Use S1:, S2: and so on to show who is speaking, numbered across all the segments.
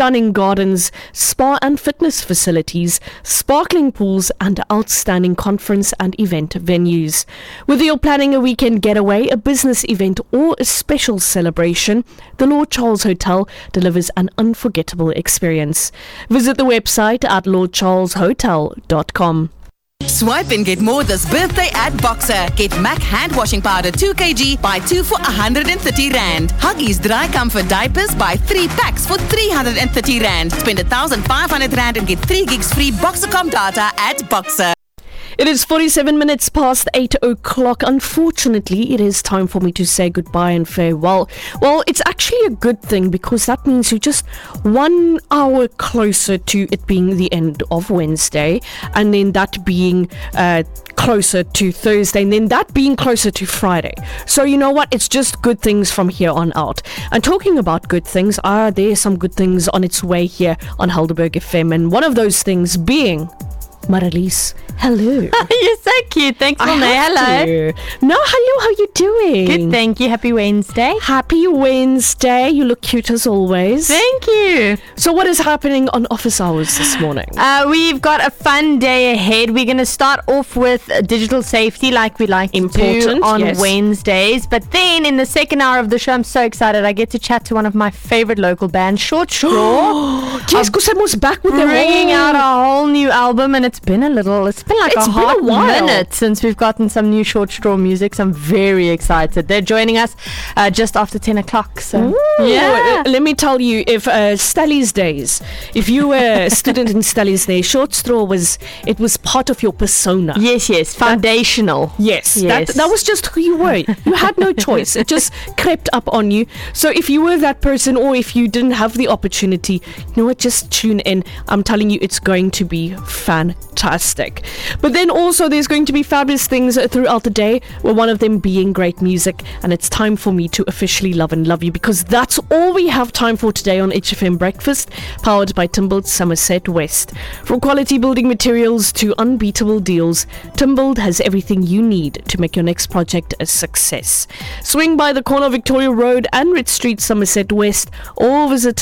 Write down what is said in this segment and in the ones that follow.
S1: stunning gardens, spa and fitness facilities, sparkling pools, and outstanding conference and event venues. Whether you're planning a weekend getaway, a business event, or a special celebration, the Lord Charles Hotel delivers an unforgettable experience. Visit the website at lordcharleshotel.com.
S2: Swipe and get more this birthday at Boxer. Get MAC hand washing powder 2 kg, buy 2 for 130 Rand. Huggies dry comfort diapers, buy 3 packs for 330 Rand. Spend 1,500 Rand and get 3 gigs free Boxercom data at Boxer.
S1: It is 47 minutes past 8 o'clock. Unfortunately, it is time for me to say goodbye and farewell. Well, it's actually a good thing because that means you're just 1 hour closer to it being the end of Wednesday, and then that being closer to Thursday, and then that being closer to Friday. So you know what? It's just good things from here on out. And talking about good things, there are some good things on its way here on Helderberg FM, and one of those things being Marlies. Hello.
S3: You're so cute. Thanks, Monet. Hello.
S1: No, hello. How you doing?
S3: Good, thank you. Happy Wednesday.
S1: Happy Wednesday. You look cute as always.
S3: Thank you.
S1: So what is happening on office hours this morning?
S3: We've got a fun day ahead. We're going to start off with digital safety like we like to do on Wednesdays. But then in the second hour of the show, I'm so excited. I get to chat to one of my favorite local bands, Short Straw.
S1: Yes, because I was back with them.
S3: Bringing out a whole new album, and it's been like a hot minute since we've gotten some new Short Straw music, so I'm very excited. They're joining us just after 10 o'clock. So, yeah.
S1: Let me tell you, if Stelly's days, if you were a student in Stelly's days, Short Straw was part of your persona.
S3: Yes, foundational.
S1: Yes. That was just who you were. You had no choice. It just crept up on you. So if you were that person, or if you didn't have the opportunity, you know what, just tune in. I'm telling you, it's going to be fantastic. But then also there's going to be fabulous things throughout the day, well, one of them being great music, and it's time for me to officially love and love you, because that's all we have time for today on HFM Breakfast, powered by Timbold Somerset West. From quality building materials to unbeatable deals, Timbold has everything you need to make your next project a success. Swing by the corner of Victoria Road and Ritz Street, Somerset West, or visit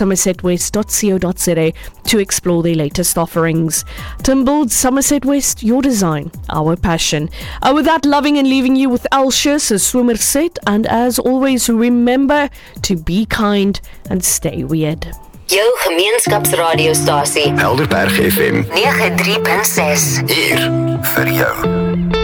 S1: timboldsomersetwest.co.za to explore their latest offerings. Timbold Somerset West, your design, our passion. With that, loving and leaving you with Elsjes, Swimmer Set, and as always, remember to be kind and stay weird.
S4: Jou gemeenskapsradiostasie
S5: Helderberg FM
S4: 93.6
S5: hier vir jou.